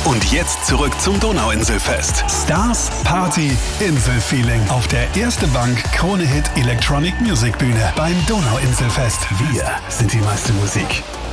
Und jetzt zurück zum Donauinselfest. Stars, Party, Inselfeeling auf der Erste Bank Krone Hit Electronic Music Bühne beim Donauinselfest. Wir sind die meiste Musik.